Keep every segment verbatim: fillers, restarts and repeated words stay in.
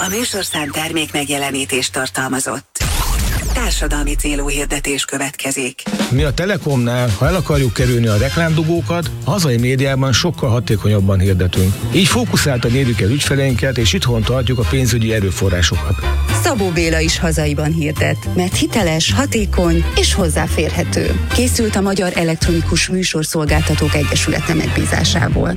A műsorszám termék megjelenítést tartalmazott. Társadalmi célú hirdetés következik. Mi a Telekomnál, ha el akarjuk kerülni a reklámdugókat, a hazai médiában sokkal hatékonyabban hirdetünk. Így fókuszáltan érjük el ügyfeleinket, és itthon tartjuk a pénzügyi erőforrásokat. Szabó Béla is hazaiban hirdet, mert hiteles, hatékony és hozzáférhető. Készült a Magyar Elektronikus Műsorszolgáltatók Egyesülete megbízásából.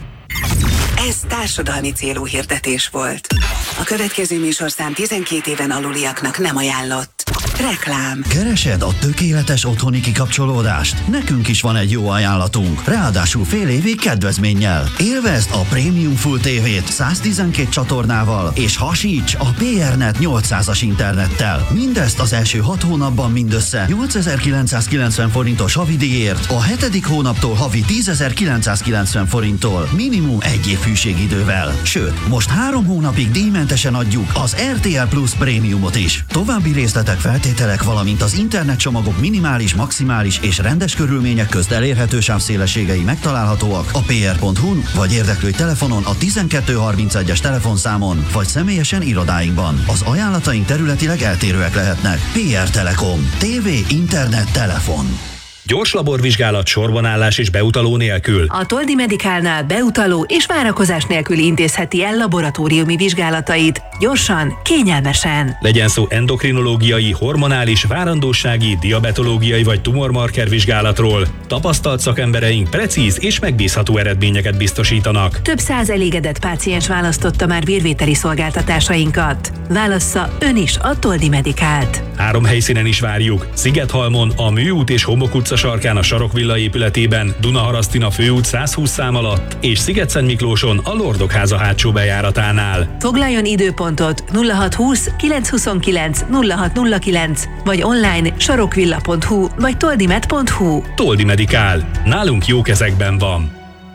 Ez társadalmi célú hirdetés volt. A következő műsorszám tizenkét éven aluliaknak nem ajánlott. Reklám. Keresed a tökéletes otthoni kikapcsolódást? Nekünk is van egy jó ajánlatunk. Ráadásul fél évig kedvezménnyel. Élvezd a Premium Full té vét száztizenkét csatornával, és hasíts a pé er net nyolcszázas internettel. Mindezt az első hat hónapban mindössze nyolcezer-kilencszázkilencven forintos havidíjért, a hetedik hónaptól havi tízezer-kilencszázkilencven forinttól, minimum egy év hűségidővel. Sőt, most három hónapig díjmentesen adjuk az er té el Plus Prémiumot is. További részletek, feltételek, valamint az internetcsomagok minimális, maximális és rendes körülmények közt elérhető sávszélességei megtalálhatóak a pé er pont hu-n, vagy érdeklői telefonon a tizenkettő harmincegyes telefonszámon, vagy személyesen irodáinkban. Az ajánlataink területileg eltérőek lehetnek. pé er Telekom. té vé, internet, telefon. Gyors laborvizsgálat, sorbanállás és beutaló nélkül. A Toldi Medicalnál beutaló és várakozás nélkül intézheti el laboratóriumi vizsgálatait. Gyorsan, kényelmesen. Legyen szó endokrinológiai, hormonális, várandósági, diabetológiai vagy tumormarker vizsgálatról. Tapasztalt szakembereink precíz és megbízható eredményeket biztosítanak. Több száz elégedett páciens választotta már vérvételi szolgáltatásainkat. Válassza ön is a Toldi Medicalt. Három helyszínen is várjuk. Szigethalmon, a Műút és Homok utca sarkán a Sarokvilla épületében, Dunaharasztin főút százhúsz szám alatt, és Sziget-Szentmiklóson a Lordok háza hátsó bejáratánál. Foglaljon időpontot nulla hat húsz kilenc huszonkilenc nulla hat nulla kilenc, vagy online sarokvilla pont hu vagy toldimed pont hu. Toldi Medical. Nálunk jó kezekben van.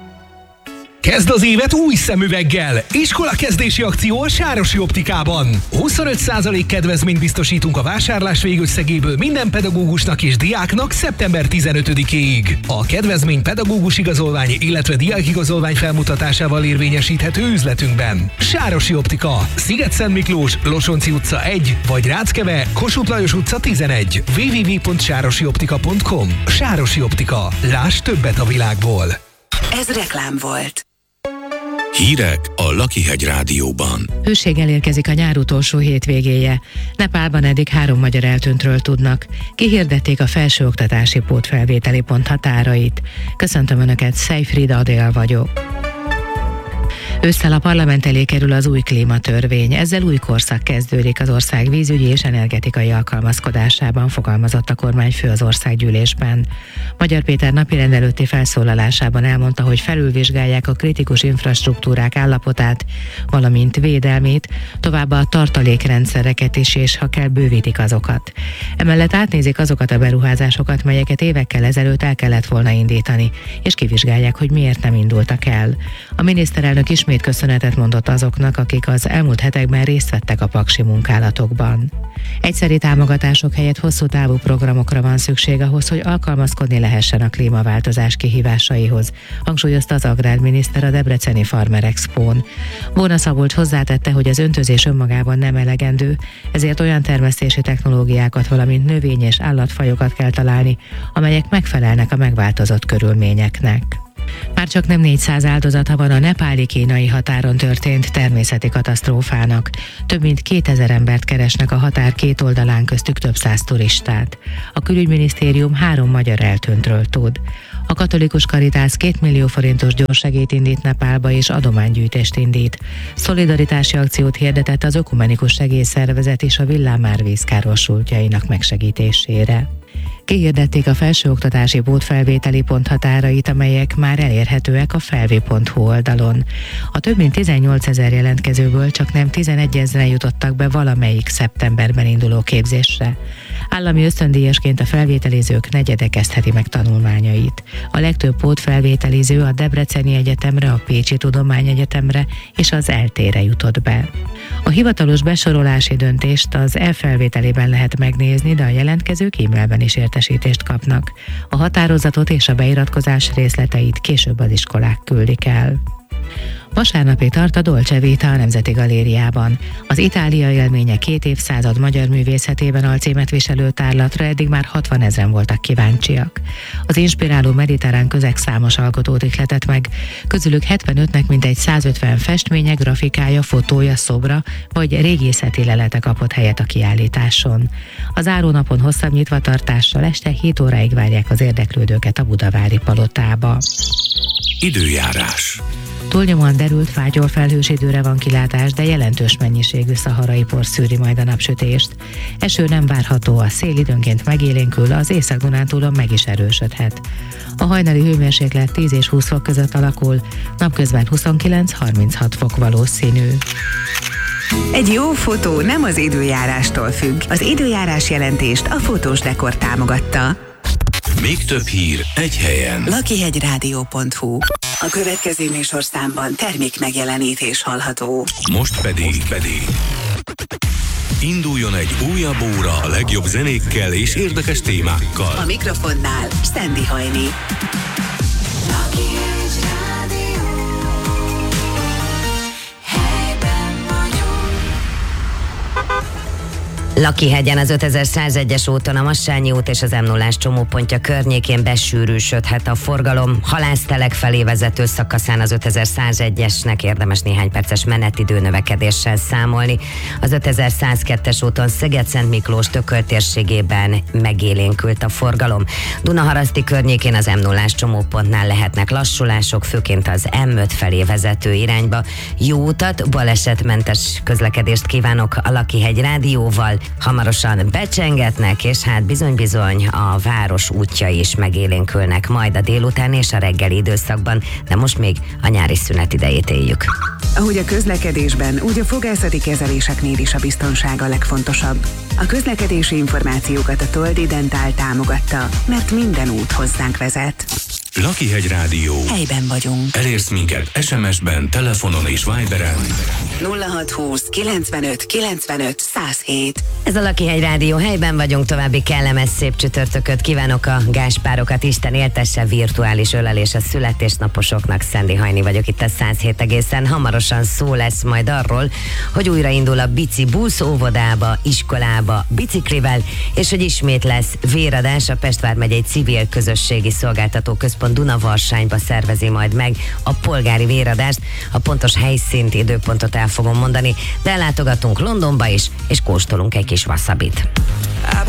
Kezd az évet új szemüveggel! Iskolakezdési akció a Sárosi Optikában. huszonöt százalék kedvezményt biztosítunk a vásárlás végösszegéből minden pedagógusnak és diáknak szeptember tizenötödikéig. A kedvezmény pedagógus igazolvány, illetve diákigazolvány felmutatásával érvényesíthető üzletünkben. Sárosi Optika, Sziget-Szentmiklós, Losonci utca egy, vagy Ráckeve, Kossuth Lajos utca tizenegy. double-u double-u double-u pont sárosi optika pont com. Sárosi Optika. Láss többet a világból. Ez reklám volt. Hírek a Lakihegy Rádióban. Hőség elérkezik a nyár utolsó hétvégéje. Nepálban eddig három magyar eltűntről tudnak. Kihirdették a felsőoktatási pótfelvételi pont határait. Köszöntöm Önöket, Szejfrid Adél vagyok. Ősszel a parlament elé kerül az új klímatörvény, ezzel új korszak kezdődik az ország vízügyi és energetikai alkalmazkodásában, fogalmazott a kormányfő az országgyűlésben. Magyar Péter napirend előtti felszólalásában elmondta, hogy felülvizsgálják a kritikus infrastruktúrák állapotát, valamint védelmét, továbbá a tartalékrendszereket is, és ha kell, bővítik azokat. Emellett átnézik azokat a beruházásokat, melyeket évekkel ezelőtt el kellett volna indítani, és kivizsgálják, hogy miért nem indultak el. A miniszterelnök ismét köszönetet mondott azoknak, akik az elmúlt hetekben részt vettek a paksi munkálatokban. Egyszeri támogatások helyett hosszú távú programokra van szükség ahhoz, hogy alkalmazkodni lehessen a klímaváltozás kihívásaihoz, hangsúlyozta az agrárminiszter a debreceni Farmer Expón. Bóna Szabolcs hozzátette, hogy az öntözés önmagában nem elegendő, ezért olyan termesztési technológiákat, valamint növény- és állatfajokat kell találni, amelyek megfelelnek a megváltozott körülményeknek. Már csak nem négyszáz áldozata van a nepáli-kínai határon történt természeti katasztrófának. Több mint kétezer embert keresnek a határ két oldalán, köztük több száz turistát. A külügyminisztérium három magyar eltűntről tud. A katolikus Karitász két millió forintos gyorssegélyt indít Nepálba és adománygyűjtést indít. Szolidaritási akciót hirdetett az Ökumenikus Segélyszervezet is a villámárvíz károsultjainak megsegítésére. Kihirdették a felsőoktatási pótfelvételi pont határait, amelyek már elérhetőek a felvé pont hu oldalon. A több mint tizennyolcezer jelentkezőből csak nem tizenegyezren jutottak be valamelyik szeptemberben induló képzésre. Állami ösztöndíjasként a felvételizők negyede kezdheti meg tanulmányait. A legtöbb pótfelvételiző a Debreceni Egyetemre, a Pécsi Tudományegyetemre és az é el té-re jutott be. A hivatalos besorolási döntést az e-felvételében lehet megnézni, de a jelentkezők e-mailben is értesítést kapnak. A határozatot és a beiratkozás részleteit később az iskolák küldik el. Vasárnapig tart a Dolce Vita a Nemzeti Galériában. Az Itália élménye két évszázad magyar művészetében alcímet viselő tárlatra eddig már hatvanezren voltak kíváncsiak. Az inspiráló mediterrán közeg számos alkotót ihletett meg, közülük hetvenötnek mintegy százötven festménye, grafikája, fotója, szobra vagy régészeti lelete kapott helyet a kiállításon. A zárónapon hosszabb nyitvatartással este hét óráig várják az érdeklődőket a Budavári Palotába. Időjárás. Túlnyomóan derült, fátyol felhős időre van kilátás, de jelentős mennyiségű szaharai por szűri majd a napsütést. Eső nem várható, a szél időnként megélénkül, az Észak-Dunántúlon meg is erősödhet. A hajnali hőmérséklet tíz és húsz fok között alakul, napközben huszonkilenc-harminchat fok valószínű. Egy jó fotó nem az időjárástól függ. Az időjárás jelentést a Fotós Dekor támogatta. Még több hír egy helyen. lakihegyrádió pont hu. A következő műsorszámban termék megjelenítés hallható. Most pedig, pedig induljon egy újabb óra a legjobb zenékkel és érdekes témákkal. A mikrofonnál Sandy Hajni. Lakihegyen az ötezer-százegyes úton a Massányi út és az em nullás csomópontja környékén besűrűsödhet a forgalom. Halásztelek felé vezető szakaszán az ötezer-százegyesnek érdemes néhány perces menetidő növekedéssel számolni. Az ötezer-százkettes úton Szeged-Szent Miklós Tököl térségében megélénkült a forgalom. Dunaharaszti környékén az em nullás csomópontnál lehetnek lassulások, főként az em öt felé vezető irányba. Jó utat, balesetmentes közlekedést kívánok a Lakihegy rádióval. Hamarosan becsengetnek, és hát bizony-bizony a város útjai is megélénkülnek majd a délután és a reggeli időszakban, de most még a nyári szünet idejét éljük. Ahogy a közlekedésben, úgy a fogászati kezeléseknél is a biztonság a legfontosabb. A közlekedési információkat a Toldi Dentál támogatta, mert minden út hozzánk vezet. Lakihegy Rádió. Helyben vagyunk. Elérsz minket es em es-ben, telefonon és Viberen. nulla hat húsz kilencvenöt kilencvenöt száz hét. Ez a Lakihegy Rádió, helyben vagyunk, további kellemes szép csütörtököt kívánok, a gáspárokat Isten éltesse, virtuális ölelés a születésnaposoknak. Sandy Hajni vagyok itt a száz hét egészen. Hamarosan szó lesz majd arról, hogy újraindul a bici busz óvodába, iskolába, biciklivel, és hogy ismét lesz véradás. A Pest vármegyei Civil Közösségi Szolgáltató Központ Dunavarsányba szervezi majd meg a polgári véradást. A pontos helyszínt, időpontot el fogom mondani, de ellátogatunk Londonba is, és kóstolunk egy kis wasabit.